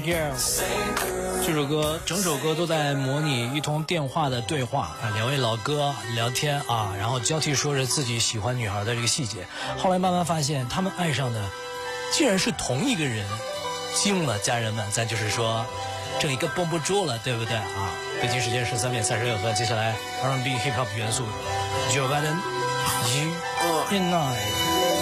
Girl》。这首歌整首歌都在模拟一通电话的对话啊，两位老哥聊天啊，然后交替说着自己喜欢女孩的这个细节。后来慢慢发现，他们爱上的竟然是同一个人，惊了，家人们，咱就是说，这一个绷不住了，对不对啊？北京时间13:36分，接下来 R&B Hip Hop 元素 ，Joe Biden，You and I。